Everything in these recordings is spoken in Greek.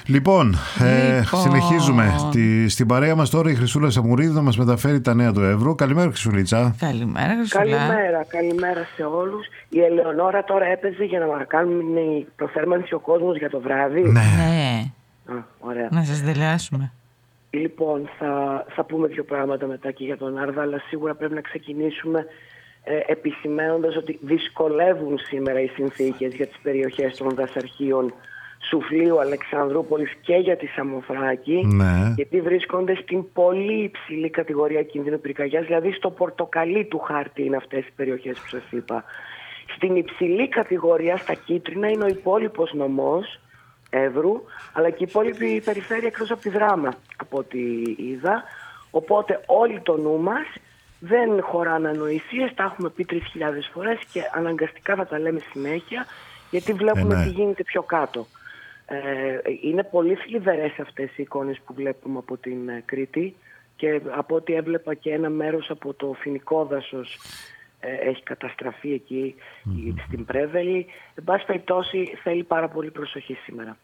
Λοιπόν, συνεχίζουμε. Στην παρέα μας τώρα η Χρυσούλα Σαμουρίδη θα μας μεταφέρει τα νέα του Εύρου. Καλημέρα, Χρυσουλίτσα. Καλημέρα, Χρυσούλα. Καλημέρα σε όλους. Η Ελεονόρα τώρα έπαιζε για να κάνουμε προθέρμανση ο κόσμος για το βράδυ. Ναι. Ωραία. Να σας δελεάσουμε. Λοιπόν, θα πούμε δύο πράγματα μετά και για τον Άρδα, αλλά σίγουρα πρέπει να ξεκινήσουμε επισημαίνοντας ότι δυσκολεύουν σήμερα οι συνθήκες για τις περιοχές των δασαρχείων Σουφλίου, Αλεξανδρούπολης και για τη Σαμοθράκη, γιατί βρίσκονται στην πολύ υψηλή κατηγορία κινδύνου πυρκαγιάς, δηλαδή στο πορτοκαλί του χάρτη είναι αυτές οι περιοχές που σας είπα. Στην υψηλή κατηγορία, στα κίτρινα, είναι ο υπόλοιπος νομός Εύρου, αλλά και η υπόλοιπη περιφέρεια εκτός από τη Δράμα, από ό,τι είδα. Οπότε όλοι το νου μας, δεν χωράνε ανοησίες, τα έχουμε πει 3.000 φορές και αναγκαστικά θα τα λέμε συνέχεια, γιατί βλέπουμε τι γίνεται πιο κάτω. Είναι πολύ θλιβερές αυτές οι εικόνες που βλέπουμε από την Κρήτη και από ό,τι έβλεπα και ένα μέρος από το Φοινικό δάσος έχει καταστραφεί εκεί στην Πρέβελη. Εν πάση περιπτώσει θέλει πάρα πολύ προσοχή σήμερα.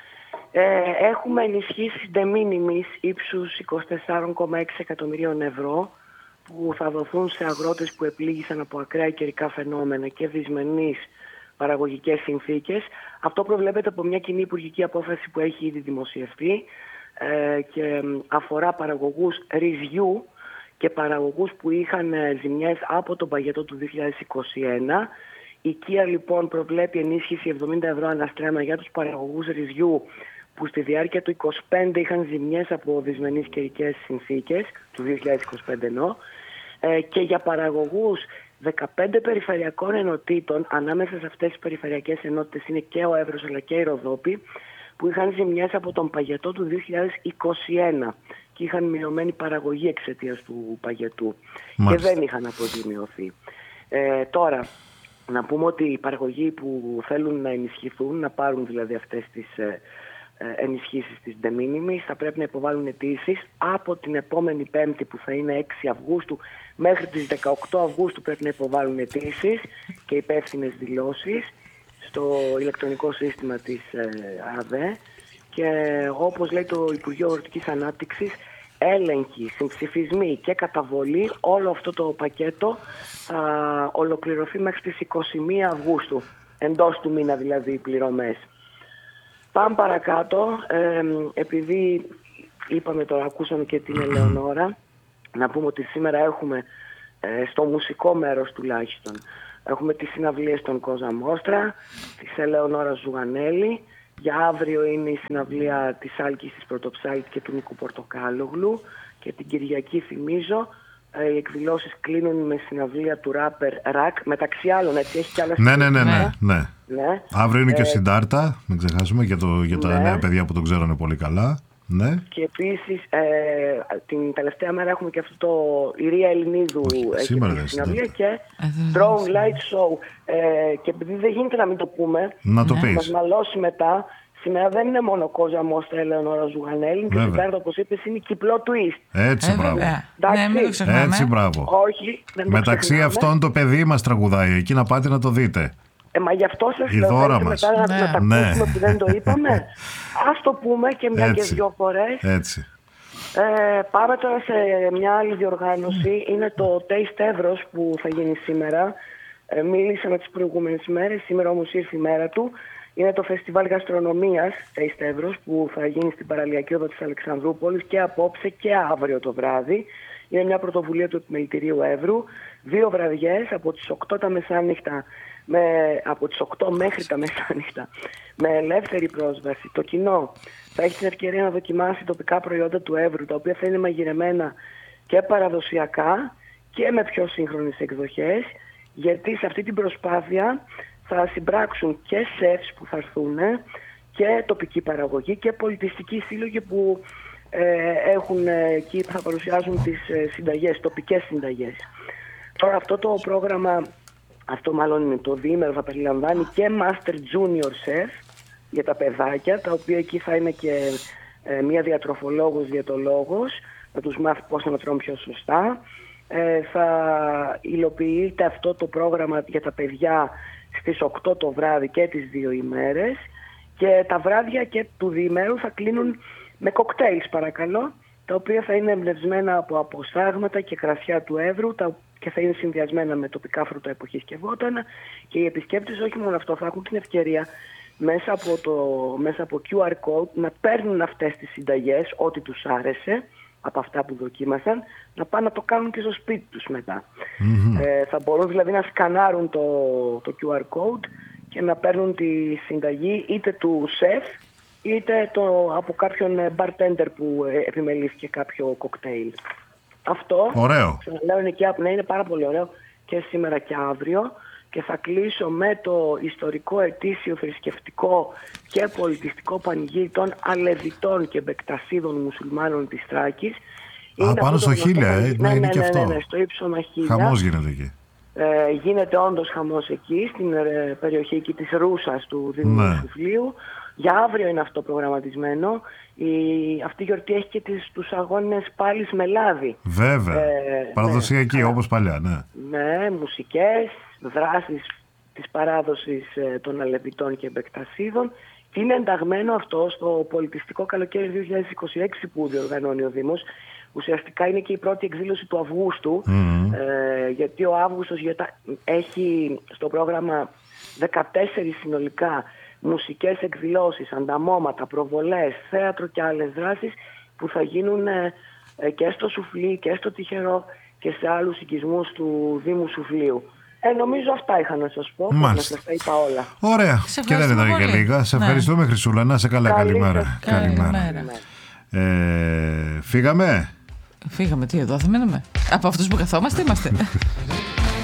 Έχουμε ενισχύσεις de minimis ύψους 24,6 εκατομμυρίων ευρώ που θα δοθούν σε αγρότες που επλήγησαν από ακραία καιρικά φαινόμενα και δυσμενείς παραγωγικές συνθήκες. Αυτό προβλέπεται από μια κοινή υπουργική απόφαση που έχει ήδη δημοσιευτεί και αφορά παραγωγούς ρυζιού και παραγωγούς που είχαν ζημιές από τον παγετό του 2021. Η ΚΙΑ λοιπόν προβλέπει ενίσχυση 70 ευρώ αναστρέμμα για τους παραγωγούς ρυζιού που στη διάρκεια του 2025 είχαν ζημιές από δυσμενείς καιρικές συνθήκες, του 2025 εννοώ, και για παραγωγούς 15 περιφερειακών ενωτήτων, ανάμεσα σε αυτές τις περιφερειακές ενότητες είναι και ο Εύρος αλλά και η Ροδόπη, που είχαν ζημιές από τον παγετό του 2021 και είχαν μειωμένη παραγωγή εξαιτίας του παγετού. Μάλιστα. Και δεν είχαν αποζημιωθεί. Τώρα, να πούμε ότι οι παραγωγοί που θέλουν να ενισχυθούν, να πάρουν δηλαδή αυτές τις ενισχύσεις της de minimis, θα πρέπει να υποβάλουν αιτήσεις από την επόμενη Πέμπτη που θα είναι 6 Αυγούστου μέχρι τις 18 Αυγούστου πρέπει να υποβάλουν αιτήσεις και υπεύθυνες δηλώσεις στο ηλεκτρονικό σύστημα της ΑΔΕ και όπως λέει το Υπουργείο Αγροτικής Ανάπτυξης, έλεγχοι, συμψηφισμοί και καταβολή, όλο αυτό το πακέτο θα ολοκληρωθεί μέχρι τις 21 Αυγούστου, εντός του μήνα δηλαδή οι πληρωμές. Πάμε παρακάτω, επειδή είπαμε τώρα, ακούσαμε και την Ελεονόρα, να πούμε ότι σήμερα έχουμε στο μουσικό μέρος τουλάχιστον, έχουμε τις συναυλίες των Κόζα Μόστρα, της Ελεονόρας Ζουγανέλη, για αύριο είναι η συναυλία της Άλκης της Πρωτοψάλτη και του Νίκου Πορτοκάλογλου και την Κυριακή θυμίζω οι εκδηλώσεις κλείνουν με συναυλία του ράπερ Ρακ, μεταξύ άλλων, έτσι έχει κι άλλα Ναι. Αύριο είναι και ο Συντάρτα, μην ξεχάσουμε, για τα νέα παιδιά που τον ξέρουν πολύ καλά. Ναι. Και επίσης την τελευταία μέρα έχουμε και αυτό η Ρία Ελληνίδου έχει τη συναυλία και Drone Light Show. Και επειδή δεν γίνεται να μην το πούμε, να το πεις. Μας μαλώσει μετά. Σήμερα δεν είναι μόνο Κόζα Μόστρα, Ελεονόρα Ζουγανέλη και Συντάρτα, όπως είπες, είναι κυκλό twist. Έτσι, μπράβο. Έτσι, μπράβο. Όχι, δεν μεταξύ αυτών το παιδί μας τραγουδάει, εκεί να πάτε να το δείτε. Μα γι' αυτό σας λέω μετά να τα ακούσουμε που δεν το είπαμε. Ας το πούμε και μια και δύο φορές. Έτσι. Πάμε τώρα σε μια άλλη διοργάνωση. Είναι το Taste Εύρος που θα γίνει σήμερα. Μίλησαμε τις προηγούμενες μέρες, σήμερα όμως ήρθε η μέρα του. Είναι το φεστιβάλ γαστρονομίας Taste Εύρος που θα γίνει στην παραλιακή οδό της Αλεξανδρούπολης και απόψε και αύριο το βράδυ. Είναι μια πρωτοβουλία του Επιμελητηρίου Εύρου. 2 βραδιές από τις 8 τα μεσάνυχτα από τις 8 μέχρι τα μεσάνυχτα με ελεύθερη πρόσβαση. Το κοινό θα έχει την ευκαιρία να δοκιμάσει τοπικά προϊόντα του Εύρου, τα οποία θα είναι μαγειρεμένα και παραδοσιακά και με πιο σύγχρονες εκδοχές, γιατί σε αυτή την προσπάθεια θα συμπράξουν και σεφς που θα έρθουν και τοπική παραγωγή και πολιτιστικοί σύλλογοι που έχουν εκεί, θα παρουσιάζουν τις συνταγές, τοπικές συνταγές. Τώρα αυτό το πρόγραμμα, αυτό μάλλον είναι το διήμερο, θα περιλαμβάνει και Master Junior Chef για τα παιδάκια, τα οποία εκεί θα είναι και μία διατροφολόγος, διαιτολόγος, να τους μάθει πώς να τρώνε πιο σωστά. Θα υλοποιείται αυτό το πρόγραμμα για τα παιδιά στις 8 το βράδυ και τις 2 ημέρες Και τα βράδια και του διημέρου θα κλείνουν με κοκτέιλς, παρακαλώ, τα οποία θα είναι εμπνευσμένα από αποσάγματα και κρασιά του Εύρου και θα είναι συνδυασμένα με τοπικά φρούτα εποχής και βότανα. Και οι επισκέπτες όχι μόνο αυτό, θα έχουν την ευκαιρία μέσα από QR code να παίρνουν αυτές τις συνταγές, ό,τι τους άρεσε από αυτά που δοκίμασαν, να πάνε να το κάνουν και στο σπίτι τους μετά. Θα μπορούν δηλαδή να σκανάρουν το QR code και να παίρνουν τη συνταγή είτε του σεφ είτε από κάποιον bartender που επιμελήθηκε κάποιο κοκτέιλ. Αυτό, ωραίο. Ξαναλέω, είναι πάρα πολύ ωραίο και σήμερα και αύριο. Και θα κλείσω με το ιστορικό ετήσιο θρησκευτικό και πολιτιστικό πανηγύρι των Αλεβιτών και Μπεκτασίδων μουσουλμάνων της Θράκης. Πάνω στο Χίλια, είναι και αυτό. Ναι, στο ύψωμα Χίλια. Χαμός γίνεται εκεί. Γίνεται όντως χαμός εκεί, στην περιοχή εκεί της Ρούσας του Δήμου Σουφλίου. Για αύριο είναι αυτό προγραμματισμένο. Αυτή η γιορτή έχει και τους αγώνες πάλης με λάδι. Βέβαια. Παραδοσιακή, όπως παλιά, ναι. Ναι, μουσικές, δράσεις της παράδοσης των Αλεβιτών και Μπεκτασίδων. Είναι ενταγμένο αυτό στο πολιτιστικό καλοκαίρι 2026 που διοργανώνει ο Δήμος. Ουσιαστικά είναι και η πρώτη εκδήλωση του Αυγούστου, γιατί ο Αύγουστος έχει στο πρόγραμμα 14 συνολικά μουσικές εκδηλώσεις, ανταμώματα, προβολές, θέατρο και άλλες δράσεις που θα γίνουν και στο Σουφλί και στο Τυχερό και σε άλλους οικισμούς του Δήμου Σουφλίου. Νομίζω αυτά είχα να σας πω. Να σας τα είπα όλα. Ωραία. Και δεν ήταν και λίγα. Σε ευχαριστούμε, Χρυσούλα. Να σε καλά. Καλημέρα. Φύγαμε. Φύγαμε, τι εδώ θα μείνουμε. Από αυτούς που καθόμαστε είμαστε.